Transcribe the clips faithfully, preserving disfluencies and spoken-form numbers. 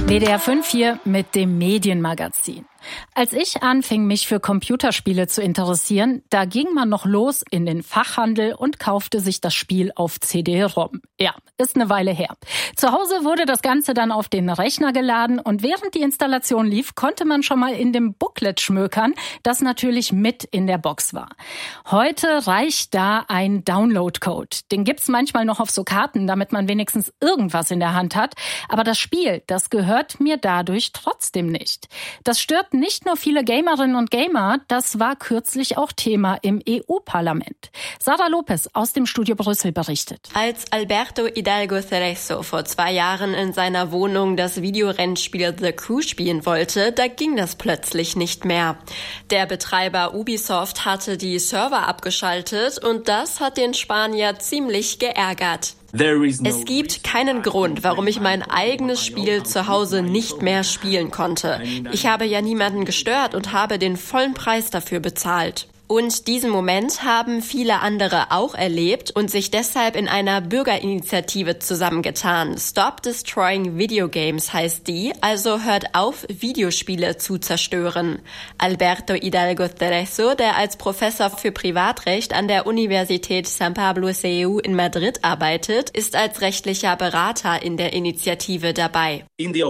W D R fünf hier mit dem Medienmagazin. Als ich anfing, mich für Computerspiele zu interessieren, da ging man noch los in den Fachhandel und kaufte sich das Spiel auf C D-ROM. Ja, ist eine Weile her. Zu Hause wurde das Ganze dann auf den Rechner geladen und während die Installation lief, konnte man schon mal in dem Booklet schmökern, das natürlich mit in der Box war. Heute reicht da ein Download-Code. Den gibt's manchmal noch auf so Karten, damit man wenigstens irgendwas in der Hand hat. Aber das Spiel, das gehört mir dadurch trotzdem nicht. Das stört nicht nur viele Gamerinnen und Gamer, das war kürzlich auch Thema im E U-Parlament. Sara Lopez aus dem Studio Brüssel berichtet. Als Alberto Hidalgo Cerezo vor zwei Jahren in seiner Wohnung das Videorennspiel The Crew spielen wollte, da ging das plötzlich nicht mehr. Der Betreiber Ubisoft hatte die Server abgeschaltet und das hat den Spanier ziemlich geärgert. Es gibt keinen Grund, warum ich mein eigenes Spiel zu Hause nicht mehr spielen konnte. Ich habe ja niemanden gestört und habe den vollen Preis dafür bezahlt. Und diesen Moment haben viele andere auch erlebt und sich deshalb in einer Bürgerinitiative zusammengetan. Stop Destroying Video Games heißt die, also hört auf, Videospiele zu zerstören. Alberto Hidalgo Cerezo, der als Professor für Privatrecht an der Universität San Pablo C E U in Madrid arbeitet, ist als rechtlicher Berater in der Initiative dabei.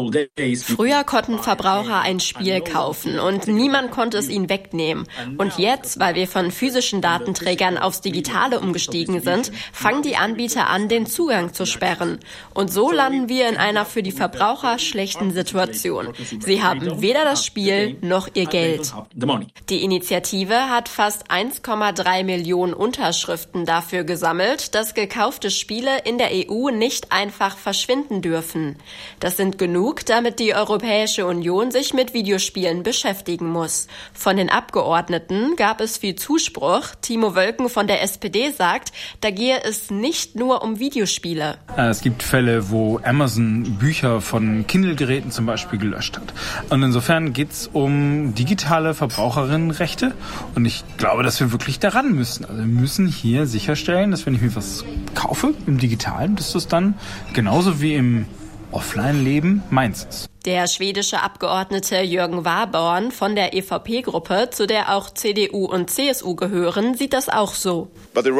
Früher konnten Verbraucher ein Spiel kaufen und niemand konnte es ihnen wegnehmen. Und jetzt, weil wir von physischen Datenträgern aufs Digitale umgestiegen sind, fangen die Anbieter an, den Zugang zu sperren. Und so landen wir in einer für die Verbraucher schlechten Situation. Sie haben weder das Spiel noch ihr Geld. Die Initiative hat fast eins Komma drei Millionen Unterschriften dafür gesammelt, dass gekaufte Spiele in der E U nicht einfach verschwinden dürfen. Das sind genug, damit die Europäische Union sich mit Videospielen beschäftigen muss. Von den Abgeordneten gab es viel Zuspruch. Timo Wölken von der S P D sagt, da gehe es nicht nur um Videospiele. Es gibt Fälle, wo Amazon Bücher von Kindle-Geräten zum Beispiel gelöscht hat. Und insofern geht es um digitale Verbraucherinnenrechte. Und ich glaube, dass wir wirklich daran müssen. Also wir müssen hier sicherstellen, dass wenn ich mir was kaufe im Digitalen, dass das dann genauso wie im Offline-Leben meins ist. Der schwedische Abgeordnete Jürgen Warborn von der E V P-Gruppe, zu der auch C D U und C S U gehören, sieht das auch so.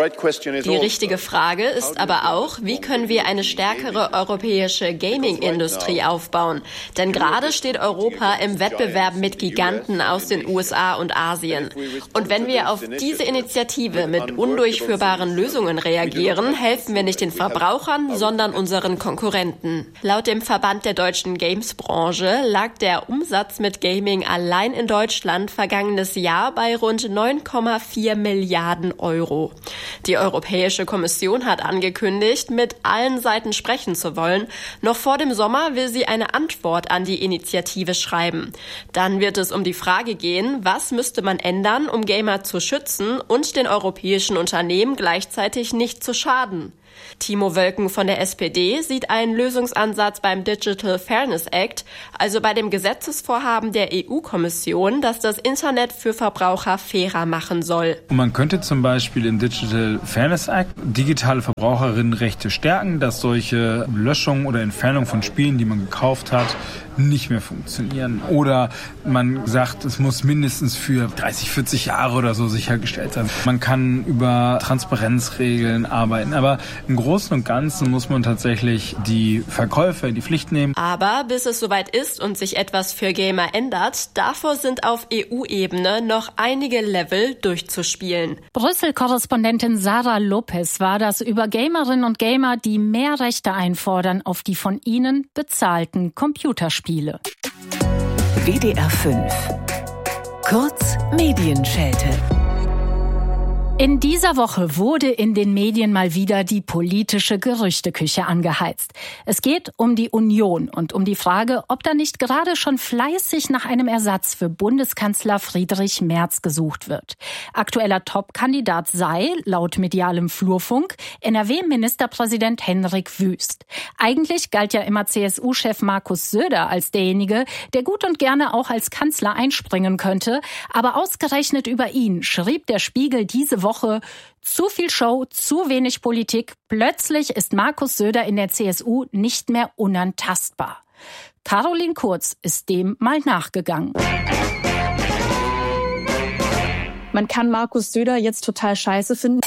Die richtige Frage ist aber auch, wie können wir eine stärkere europäische Gaming-Industrie aufbauen? Denn gerade steht Europa im Wettbewerb mit Giganten aus den U S A und Asien. Und wenn wir auf diese Initiative mit undurchführbaren Lösungen reagieren, helfen wir nicht den Verbrauchern, sondern unseren Konkurrenten. Laut dem Verband der deutschen Games-Branche lag der Umsatz mit Gaming allein in Deutschland vergangenes Jahr bei rund neun Komma vier Milliarden Euro. Die Europäische Kommission hat angekündigt, mit allen Seiten sprechen zu wollen. Noch vor dem Sommer will sie eine Antwort an die Initiative schreiben. Dann wird es um die Frage gehen, was müsste man ändern, um Gamer zu schützen und den europäischen Unternehmen gleichzeitig nicht zu schaden. Timo Wölken von der S P D sieht einen Lösungsansatz beim Digital Fairness Act, also bei dem Gesetzesvorhaben der E U-Kommission, das das Internet für Verbraucher fairer machen soll. Man könnte zum Beispiel im Digital Fairness Act digitale Verbraucherinnenrechte stärken, dass solche Löschungen oder Entfernung von Spielen, die man gekauft hat, nicht mehr funktionieren. Oder man sagt, es muss mindestens für dreißig, vierzig Jahre oder so sichergestellt sein. Man kann über Transparenzregeln arbeiten, aber im Großen und Ganzen muss man tatsächlich die Verkäufer in die Pflicht nehmen. Aber bis es soweit ist und sich etwas für Gamer ändert, davor sind auf E U-Ebene noch einige Level durchzuspielen. Brüssel-Korrespondentin Sara Lopez war das über Gamerinnen und Gamer, die mehr Rechte einfordern auf die von ihnen bezahlten Computerspiele. W D R fünf. Kurz Medienschelte. In dieser Woche wurde in den Medien mal wieder die politische Gerüchteküche angeheizt. Es geht um die Union und um die Frage, ob da nicht gerade schon fleißig nach einem Ersatz für Bundeskanzler Friedrich Merz gesucht wird. Aktueller Top-Kandidat sei, laut medialem Flurfunk, N R W-Ministerpräsident Henrik Wüst. Eigentlich galt ja immer C S U-Chef Markus Söder als derjenige, der gut und gerne auch als Kanzler einspringen könnte. Aber ausgerechnet über ihn schrieb der Spiegel diese Woche, Woche zu viel Show, zu wenig Politik. Plötzlich ist Markus Söder in der C S U nicht mehr unantastbar. Caroline Kurz ist dem mal nachgegangen. Man kann Markus Söder jetzt total scheiße finden.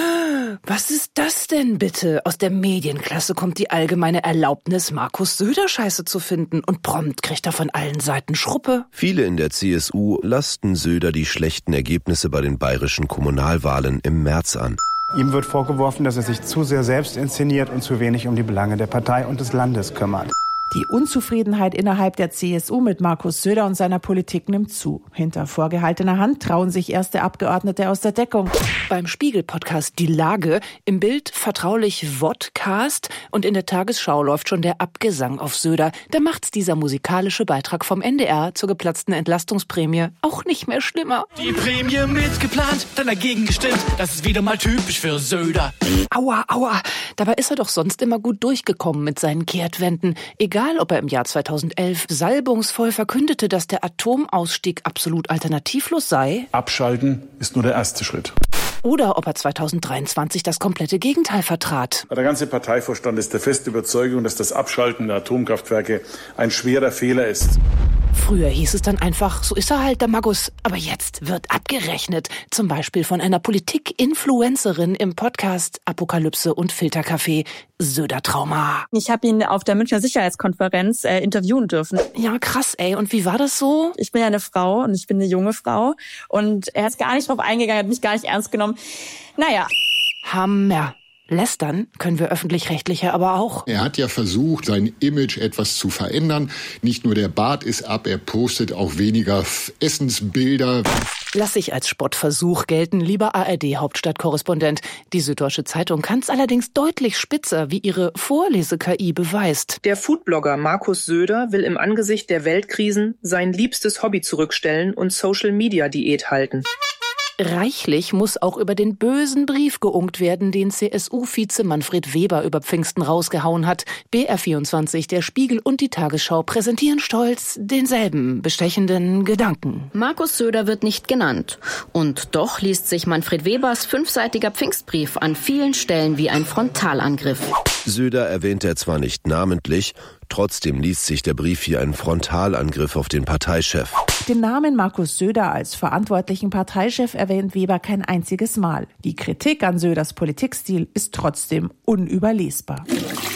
Was ist das denn bitte? Aus der Medienklasse kommt die allgemeine Erlaubnis, Markus Söder scheiße zu finden. Und prompt kriegt er von allen Seiten Schruppe. Viele in der C S U lasten Söder die schlechten Ergebnisse bei den bayerischen Kommunalwahlen im März an. Ihm wird vorgeworfen, dass er sich zu sehr selbst inszeniert und zu wenig um die Belange der Partei und des Landes kümmert. Die Unzufriedenheit innerhalb der C S U mit Markus Söder und seiner Politik nimmt zu. Hinter vorgehaltener Hand trauen sich erste Abgeordnete aus der Deckung. Beim Spiegel-Podcast Die Lage, im Bild vertraulich Vodcast und in der Tagesschau läuft schon der Abgesang auf Söder. Da macht's dieser musikalische Beitrag vom N D R zur geplatzten Entlastungsprämie auch nicht mehr schlimmer. Die Prämie mitgeplant, dann dagegen gestimmt. Das ist wieder mal typisch für Söder. Aua, aua. Dabei ist er doch sonst immer gut durchgekommen mit seinen Kehrtwenden. Egal, ob er im Jahr zweitausendelf salbungsvoll verkündete, dass der Atomausstieg absolut alternativlos sei. Abschalten ist nur der erste Schritt. Oder ob er zweitausenddreiundzwanzig das komplette Gegenteil vertrat. Der ganze Parteivorstand ist der festen Überzeugung, dass das Abschalten der Atomkraftwerke ein schwerer Fehler ist. Früher hieß es dann einfach, so ist er halt, der Magus. Aber jetzt wird abgerechnet. Zum Beispiel von einer Politik-Influencerin im Podcast Apokalypse und Filterkaffee. Söder-Trauma. Ich habe ihn auf der Münchner Sicherheitskonferenz äh, interviewen dürfen. Ja, krass, ey. Und wie war das so? Ich bin ja eine Frau und ich bin eine junge Frau. Und er ist gar nicht drauf eingegangen, hat mich gar nicht ernst genommen. Naja. Hammer. Lästern können wir Öffentlich-Rechtliche aber auch. Er hat ja versucht, sein Image etwas zu verändern. Nicht nur der Bart ist ab, er postet auch weniger Essensbilder. Lass ich als Spottversuch gelten, lieber A R D-Hauptstadtkorrespondent. Die Süddeutsche Zeitung kann es allerdings deutlich spitzer, wie ihre Vorlese-K I beweist. Der Foodblogger Markus Söder will im Angesicht der Weltkrisen sein liebstes Hobby zurückstellen und Social-Media-Diät halten. Reichlich muss auch über den bösen Brief geunkt werden, den C S U-Vize Manfred Weber über Pfingsten rausgehauen hat. B R vierundzwanzig, der Spiegel und die Tagesschau präsentieren stolz denselben bestechenden Gedanken. Markus Söder wird nicht genannt. Und doch liest sich Manfred Webers fünfseitiger Pfingstbrief an vielen Stellen wie ein Frontalangriff. Söder erwähnt er zwar nicht namentlich, trotzdem liest sich der Brief wie ein Frontalangriff auf den Parteichef. Den Namen Markus Söder als verantwortlichen Parteichef erwähnt Weber kein einziges Mal. Die Kritik an Söders Politikstil ist trotzdem unüberlesbar.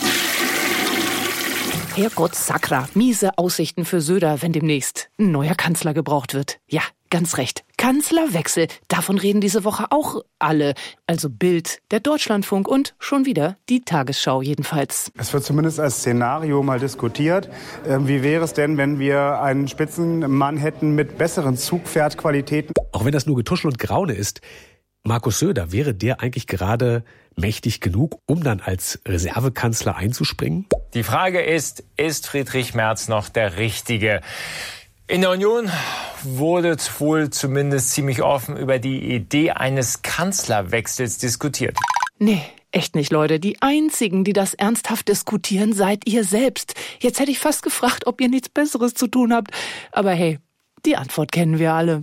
Herrgott Sakra, miese Aussichten für Söder, wenn demnächst ein neuer Kanzler gebraucht wird. Ja, ganz recht. Kanzlerwechsel, davon reden diese Woche auch alle. Also Bild, der Deutschlandfunk und schon wieder die Tagesschau jedenfalls. Es wird zumindest als Szenario mal diskutiert. Wie wäre es denn, wenn wir einen Spitzenmann hätten mit besseren Zugpferdqualitäten? Auch wenn das nur Getuschel und Graune ist, Markus Söder, wäre der eigentlich gerade mächtig genug, um dann als Reservekanzler einzuspringen? Die Frage ist, ist Friedrich Merz noch der Richtige? In der Union wurde wohl zumindest ziemlich offen über die Idee eines Kanzlerwechsels diskutiert. Nee, echt nicht, Leute. Die einzigen, die das ernsthaft diskutieren, seid ihr selbst. Jetzt hätte ich fast gefragt, ob ihr nichts Besseres zu tun habt. Aber hey, die Antwort kennen wir alle.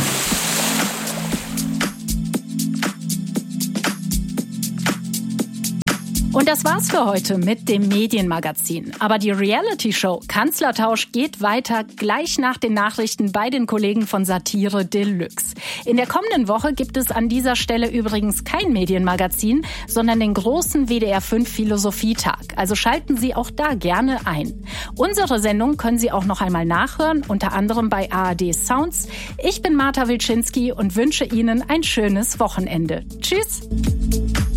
Und das war's für heute mit dem Medienmagazin. Aber die Reality-Show Kanzlertausch geht weiter gleich nach den Nachrichten bei den Kollegen von Satire Deluxe. In der kommenden Woche gibt es an dieser Stelle übrigens kein Medienmagazin, sondern den großen W D R fünf Philosophietag. Also schalten Sie auch da gerne ein. Unsere Sendung können Sie auch noch einmal nachhören, unter anderem bei A R D Sounds. Ich bin Marta Wilczynski und wünsche Ihnen ein schönes Wochenende. Tschüss!